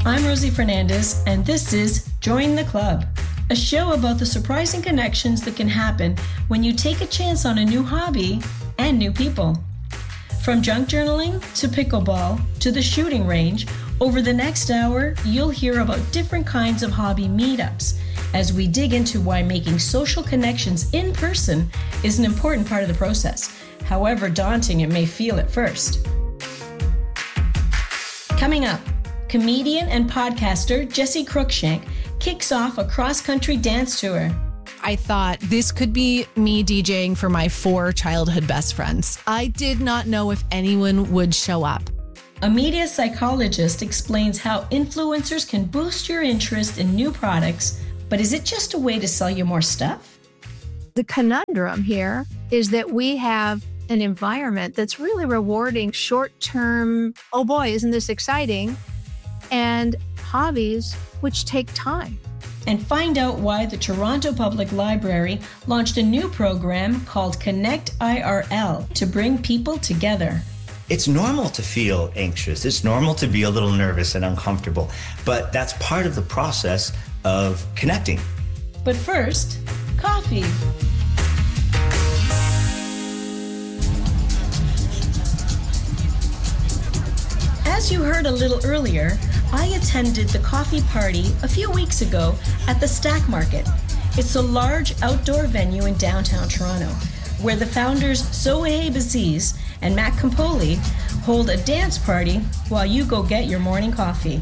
I'm Rosie Fernandez, and this is Join the Club, a show about the surprising connections that can happen when you take a chance on a new hobby and new people. From junk journaling to pickleball to the shooting range, over the next hour, you'll hear about different kinds of hobby meetups as we dig into why making social connections in person is an important part of the process, however daunting it may feel at first. Coming up, comedian and podcaster Jesse Cruikshank kicks off a cross-country dance tour. I thought this could be me DJing for my 4 childhood best friends. I did not know if anyone would show up. A media psychologist explains how influencers can boost your interest in new products, but is it just a way to sell you more stuff? The conundrum here is that we have an environment that's really rewarding short-term, oh boy, isn't this exciting, and hobbies which take time. And find out why the Toronto Public Library launched a new program called Connect IRL to bring people together. It's normal to feel anxious. It's normal to be a little nervous and uncomfortable, but that's part of the process of connecting. But first, coffee. As you heard a little earlier, I attended the coffee party a few weeks ago at the Stack Market. It's a large outdoor venue in downtown Toronto where the founders Zoe Baziz and Matt Campoli hold a dance party while you go get your morning coffee.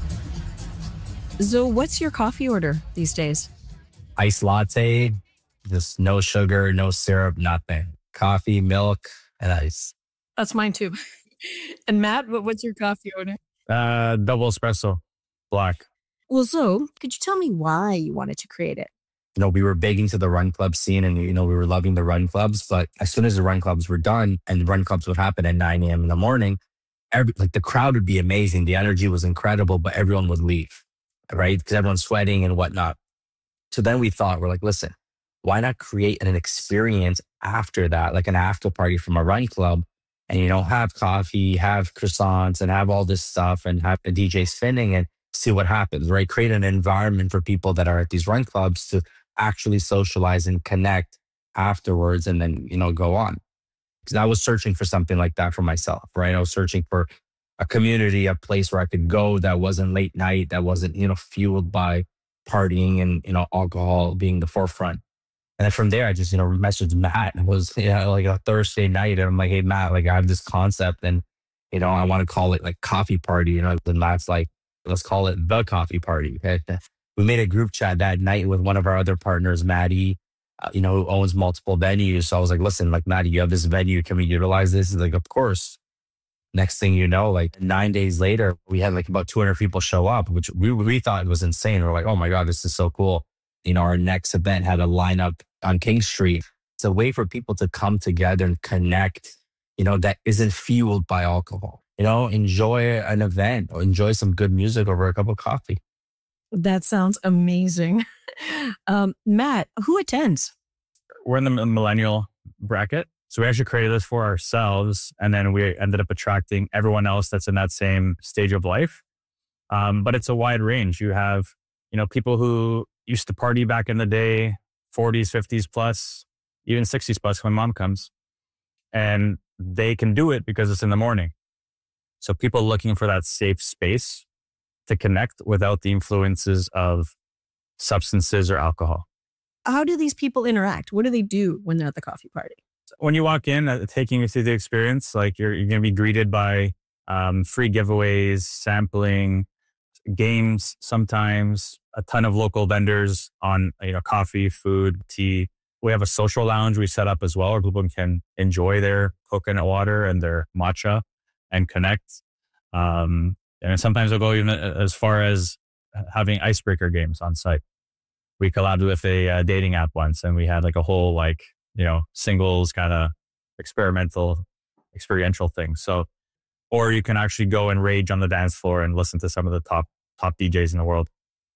So what's your coffee order these days? Iced latte, just no sugar, no syrup, nothing. Coffee, milk, and ice. That's mine too. And Matt, what's your coffee order? Double espresso, black. Well, so could you tell me why you wanted to create it? We were big into the run club scene and, we were loving the run clubs. But as soon as the run clubs were done and run clubs would happen at 9 a.m. in the morning, the crowd would be amazing. The energy was incredible, but everyone would leave, right? Because everyone's sweating and whatnot. So then we thought, we're like, listen, why not create an experience after that, like an after party from a run club? And, have coffee, have croissants and have all this stuff and have a DJ spinning and see what happens, right? Create an environment for people that are at these run clubs to actually socialize and connect afterwards and then, go on. Because I was searching for something like that for myself, right? I was searching for a community, a place where I could go that wasn't late night, that wasn't, fueled by partying and, alcohol being the forefront. And then from there, I just, messaged Matt. It was, like a Thursday night. And I'm like, hey, Matt, I have this concept and, I want to call it like coffee party. And Matt's like, let's call it the coffee party. Okay. We made a group chat that night with one of our other partners, Maddie, who owns multiple venues. So I was like, listen, Maddie, you have this venue. Can we utilize this? He's like, of course. Next thing you know, 9 days later, we had about 200 people show up, which we thought was insane. We're like, oh my God, this is so cool. Our next event had a lineup on King Street. It's a way for people to come together and connect, that isn't fueled by alcohol. Enjoy an event or enjoy some good music over a cup of coffee. That sounds amazing. Matt, who attends? We're in the millennial bracket. So we actually created this for ourselves. And then we ended up attracting everyone else that's in that same stage of life. But it's a wide range. You have, people who used to party back in the day, 40s, 50s plus, even 60s plus when mom comes. And they can do it because it's in the morning. So people looking for that safe space to connect without the influences of substances or alcohol. How do these people interact? What do they do when they're at the coffee party? When you walk in, taking you through the experience, you're going to be greeted by free giveaways, sampling, games sometimes, a ton of local vendors on coffee, food, tea. We have a social lounge we set up as well where people can enjoy their coconut water and their matcha and connect. And sometimes we'll go even as far as having icebreaker games on site. We collabed with a dating app once and we had a whole singles kind of experiential thing. So, or you can actually go and rage on the dance floor and listen to some of the top DJs in the world.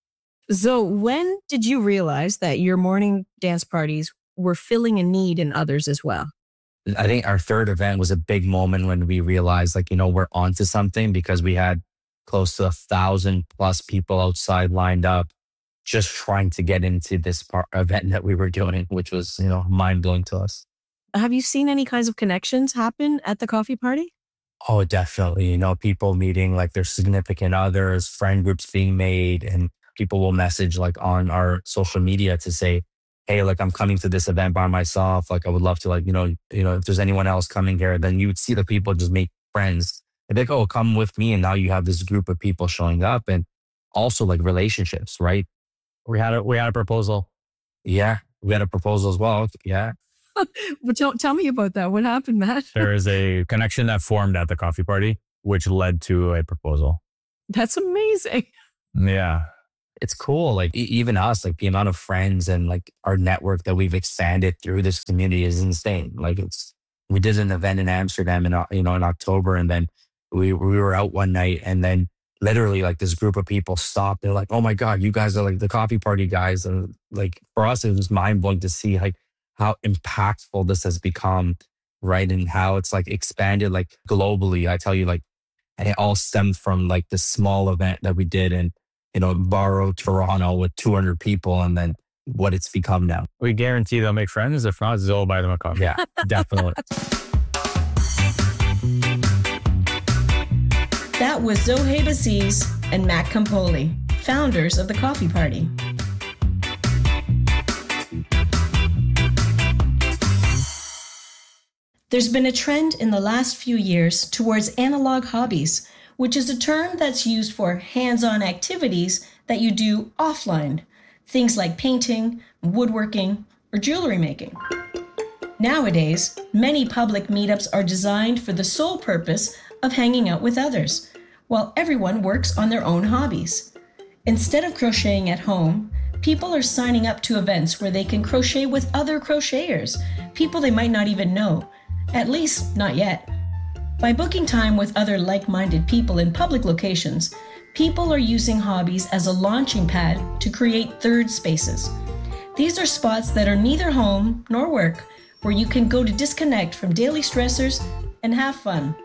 So when did you realize that your morning dance parties were filling a need in others as well? I think our third event was a big moment when we realized we're onto something because we had close to 1,000+ people outside lined up, just trying to get into this event that we were doing, which was, mind blowing to us. Have you seen any kinds of connections happen at the coffee party? Oh, definitely. People meeting like their significant others, friend groups being made, and people will message like on our social media to say, hey, like I'm coming to this event by myself. Like I would love to if there's anyone else coming here, then you would see the people just make friends. And like, oh, come with me. And now you have this group of people showing up, and also like relationships, right? We had a proposal. Yeah. We had a proposal as well. Yeah. Well, tell me about that. What happened, Matt? There is a connection that formed at the coffee party, which led to a proposal. That's amazing. Yeah. It's cool. Like even us, like the amount of friends and like our network that we've expanded through this community is insane. Like we did an event in Amsterdam in October, and then we were out one night, and then literally like this group of people stopped. They're like, oh my God, you guys are like the coffee party guys. And like for us, it was mind blowing to see like how impactful this has become, right? And how it's like expanded like globally. I tell you, like, and it all stemmed from like this small event that we did in Barrow, Toronto with 200 people, and then what it's become now. We guarantee they'll make friends. If not, they'll buy them a coffee. Yeah, definitely. That was Zohe Baziz and Matt Campoli, founders of the Coffee Party. There's been a trend in the last few years towards analog hobbies, which is a term that's used for hands-on activities that you do offline, things like painting, woodworking, or jewelry making. Nowadays, many public meetups are designed for the sole purpose of hanging out with others, while everyone works on their own hobbies. Instead of crocheting at home, people are signing up to events where they can crochet with other crocheters, people they might not even know, at least not yet. By booking time with other like-minded people in public locations, people are using hobbies as a launching pad to create third spaces. These are spots that are neither home nor work, where you can go to disconnect from daily stressors and have fun.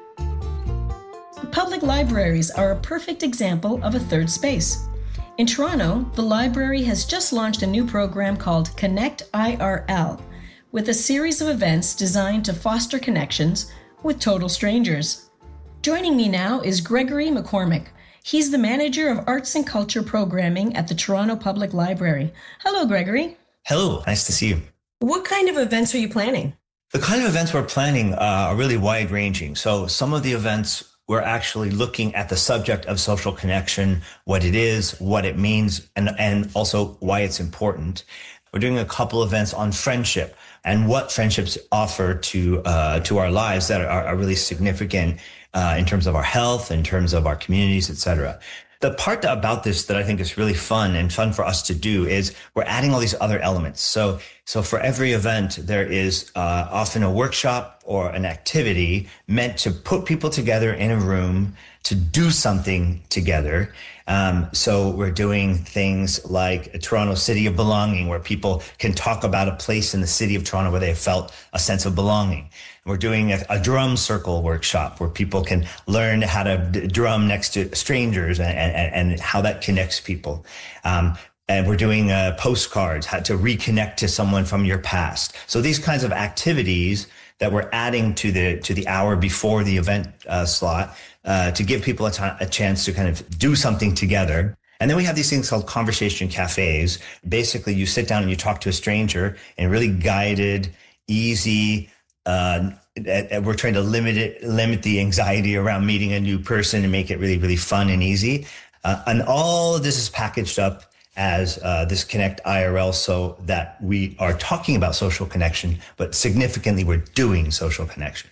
Public libraries are a perfect example of a third space. In Toronto, the library has just launched a new program called Connect IRL, with a series of events designed to foster connections with total strangers. Joining me now is Gregory McCormick. He's the manager of arts and culture programming at the Toronto Public Library. Hello, Gregory. Hello, nice to see you. What kind of events are you planning? The kind of events we're planning are really wide ranging. So some of the events we're actually looking at the subject of social connection, what it is, what it means, and also why it's important. We're doing a couple events on friendship and what friendships offer to our lives that are really significant in terms of our health, in terms of our communities, etc. The part about this that I think is really fun for us to do is we're adding all these other elements. So for every event, there is often a workshop or an activity meant to put people together in a room to do something together. So we're doing things like a Toronto City of Belonging, where people can talk about a place in the city of Toronto where they have felt a sense of belonging. We're doing a drum circle workshop where people can learn how to drum next to strangers and how that connects people. And we're doing postcards, how to reconnect to someone from your past. So these kinds of activities that we're adding to the hour before the event slot to give people a chance to kind of do something together. And then we have these things called conversation cafes. Basically, you sit down and you talk to a stranger in really guided, easy. We're trying to limit the anxiety around meeting a new person and make it really, really fun and easy. And all of this is packaged up as this Connect IRL, so that we are talking about social connection, but significantly we're doing social connection.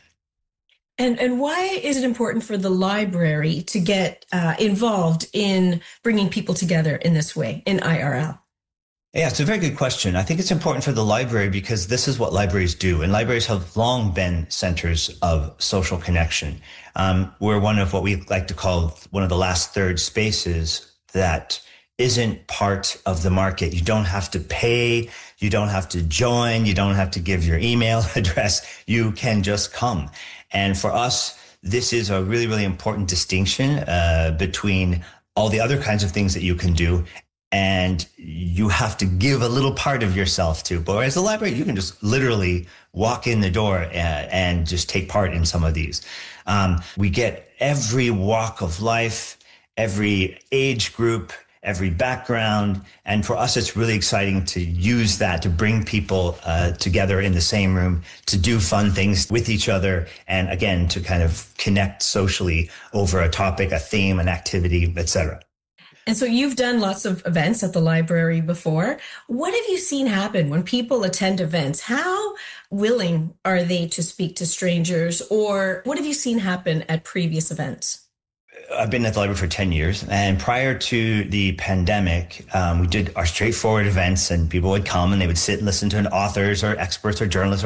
And why is it important for the library to get involved in bringing people together in this way, in IRL? Yeah, it's a very good question. I think it's important for the library because this is what libraries do. And libraries have long been centers of social connection. We're one of what we like to call one of the last third spaces that isn't part of the market. You don't have to pay. You don't have to join. You don't have to give your email address. You can just come. And for us, this is a really, really important distinction between all the other kinds of things that you can do, and you have to give a little part of yourself to. But as a library, you can just literally walk in the door and just take part in some of these. We get every walk of life, every age group, every background. And for us, it's really exciting to use that to bring people together in the same room, to do fun things with each other. And again, to kind of connect socially over a topic, a theme, an activity, etc. And so you've done lots of events at the library before. What have you seen happen when people attend events? How willing are they to speak to strangers, or what have you seen happen at previous events? I've been at the library for 10 years, and prior to the pandemic, we did our straightforward events, and people would come and they would sit and listen to authors or experts or journalists